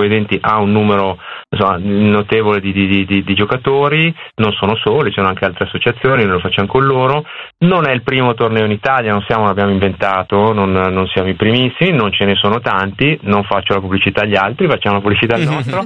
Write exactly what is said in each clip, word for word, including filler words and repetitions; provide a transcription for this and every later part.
vedenti ha un numero insomma, notevole di, di, di, di giocatori, non sono soli, ci sono anche altre associazioni, noi lo facciamo con loro. Non è il primo torneo in Italia, non siamo, l'abbiamo inventato, non, non siamo i primissimi, non ce ne sono tanti, non faccio la pubblicità agli altri, facciamo la pubblicità al nostro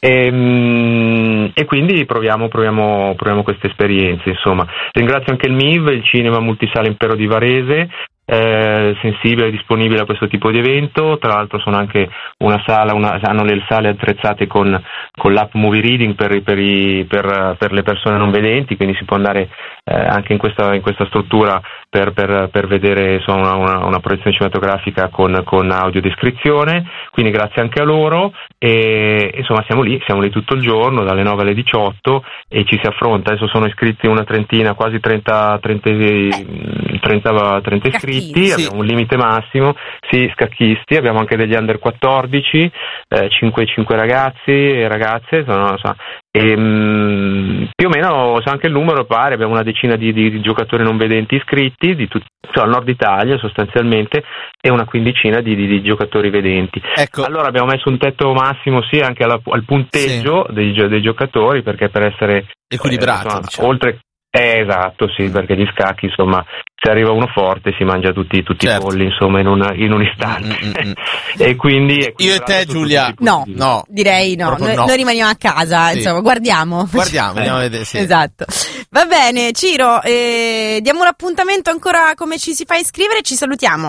e, e quindi proviamo, proviamo, proviamo queste esperienze. Insomma, ringrazio anche il M I V, il Cinema Multisala Impero di Varese, Eh, sensibile e disponibile a questo tipo di evento. Tra l'altro sono anche una sala, una, hanno le sale attrezzate con, con l'app Movie Reading per, per, i, per, per le persone non vedenti, quindi si può andare eh, anche in questa, in questa struttura per, per, per vedere insomma, una, una proiezione cinematografica con, con audiodescrizione, quindi grazie anche a loro. E insomma siamo lì, siamo lì tutto il giorno dalle nove alle diciotto e ci si affronta. Adesso sono iscritti una trentina, quasi trenta, trenta, trenta, trenta iscritti. Sì. Abbiamo un limite massimo, sì, scacchisti, abbiamo anche degli under quattordici, eh, cinque, cinque ragazzi e ragazze, sono, so, e, mh, più o meno so anche il numero pare, abbiamo una decina di, di, di giocatori non vedenti iscritti, di tutto, cioè al nord Italia sostanzialmente, e una quindicina di, di, di giocatori vedenti. Ecco. Allora abbiamo messo un tetto massimo sì anche alla, al punteggio sì. dei, dei giocatori, perché per essere equilibrato, eh, insomma, diciamo. oltre Eh, esatto, sì, perché gli scacchi, insomma, se arriva uno forte si mangia tutti, tutti certo. i polli, insomma, in, una, in un istante. Mm-hmm. e quindi io e te, Giulia, no, di... no, direi no. Noi, no. noi rimaniamo a casa, sì. insomma, guardiamo. Guardiamo, andiamo a vedere, sì. Esatto. Va bene, Ciro, eh, diamo un appuntamento ancora come ci si fa iscrivere e ci salutiamo.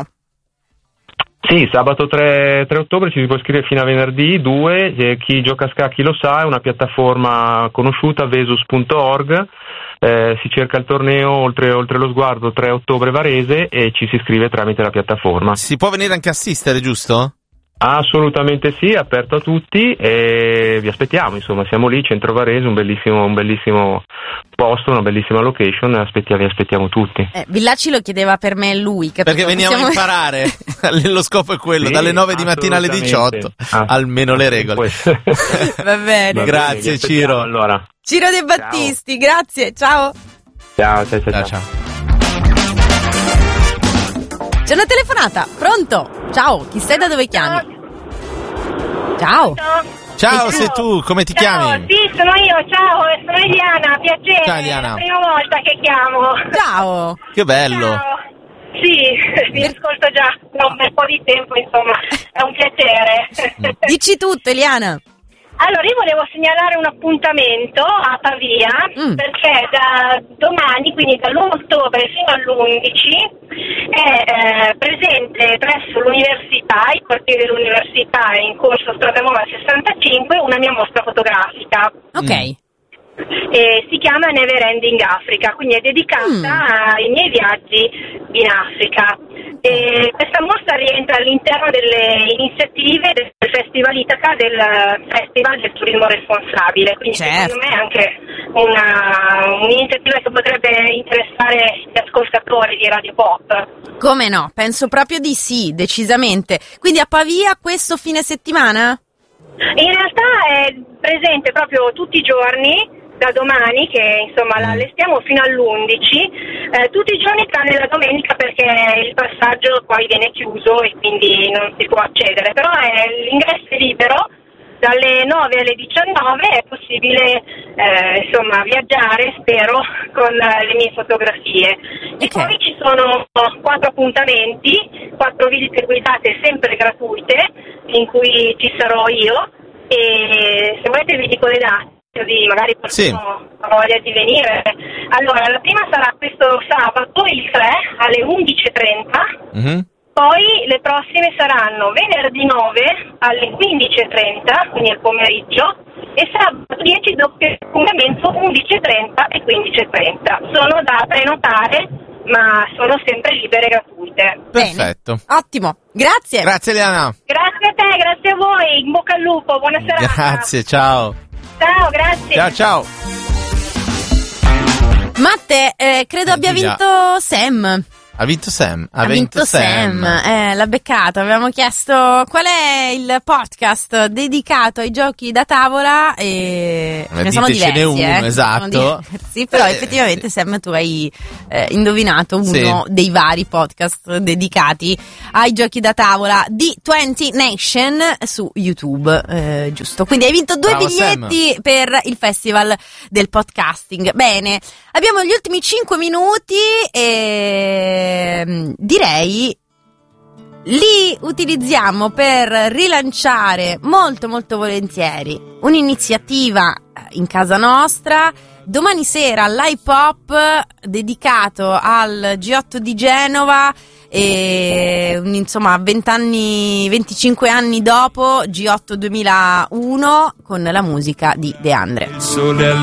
Sì, sabato tre ottobre ci si può iscrivere fino a venerdì due, eh, chi gioca a scacchi lo sa, è una piattaforma conosciuta, vesus punto org. Eh, si cerca il torneo oltre, oltre lo sguardo tre ottobre Varese e ci si iscrive tramite la piattaforma. Si può venire anche a assistere, giusto? Assolutamente sì, è aperto a tutti e vi aspettiamo, insomma siamo lì, centro Varese, un bellissimo, un bellissimo posto, una bellissima location, aspettiamo, vi aspettiamo tutti. Eh, Villacci lo chiedeva per me e lui, capito? Perché veniamo Siamo... a imparare, lo scopo è quello, sì, dalle nove di mattina alle diciotto, almeno le regole. Va bene. Grazie bene, Ciro. Allora. Ciro De Battisti, ciao. Grazie, ciao. Ciao, ciao, ciao. ciao. ciao. C'è una telefonata, pronto? Ciao, chi sei, da dove chiami? Ciao. Ciao, sei tu, come ti ciao, chiami? Sì, sono io, ciao, sono Eliana, piacere. Ciao Eliana. È la prima volta che chiamo. Ciao. Che bello. Ciao. Sì, mi ascolto già da un bel po' di tempo, insomma, è un piacere. Dici tutto, Eliana. Allora, io volevo segnalare un appuntamento a Pavia, mm. perché da domani, quindi dall'primo ottobre fino all'undici, è eh, presente presso l'università, il quartiere dell'università in corso Strada Nuova sessantacinque, una mia mostra fotografica. Ok. Mm. E si chiama Never Ending Africa, quindi è dedicata mm. ai miei viaggi in Africa. E questa mostra rientra all'interno delle iniziative del Festival Itaca, del Festival del Turismo Responsabile, quindi certo. secondo me è anche una, un'iniziativa che potrebbe interessare gli ascoltatori di Radio Pop. Come no, penso proprio di sì, decisamente. Quindi a Pavia questo fine settimana? In realtà è presente proprio tutti i giorni, da domani, che insomma la allestiamo fino all'undici, eh, tutti i giorni tranne la domenica, perché il passaggio poi viene chiuso e quindi non si può accedere, però è, l'ingresso è libero, dalle nove alle diciannove è possibile eh, insomma viaggiare, spero, con le mie fotografie. Okay. E poi ci sono quattro appuntamenti, quattro visite guidate sempre gratuite in cui ci sarò io, e se volete vi dico le date, così magari qualcuno ha voglia di venire. Allora, la prima sarà questo sabato, il tre, alle undici e trenta, mm-hmm. poi le prossime saranno venerdì nove alle quindici e trenta, quindi al pomeriggio, e sabato dieci doppio appuntamento undici e trenta e quindici e trenta. Sono da prenotare, ma sono sempre libere e gratuite. Perfetto. Bene. Ottimo, grazie. Grazie Eliana. Grazie a te, grazie a voi, in bocca al lupo, buona serata. Grazie, ciao. Ciao, grazie. Ciao, ciao. Matte, eh, credo abbia vinto Sam. Ha vinto Sam. Ha, ha vinto, vinto Sam. Sam. Eh, l'ha beccato. Avevamo chiesto qual è il podcast dedicato ai giochi da tavola e ne sono diversi. Ce n'è uno, eh. esatto. Sì, però eh, effettivamente Sam tu hai eh, indovinato uno sì. dei vari podcast dedicati ai giochi da tavola di venti Nation su YouTube, eh, giusto. Quindi hai vinto due Bravo, biglietti Sam. Per il Festival del Podcasting. Bene, abbiamo gli ultimi cinque minuti e direi li utilizziamo per rilanciare molto molto volentieri un'iniziativa in casa nostra. Domani sera l'Hype Hop dedicato al G otto di Genova e insomma venti anni, venticinque anni dopo G otto duemilauno con la musica di De Andre.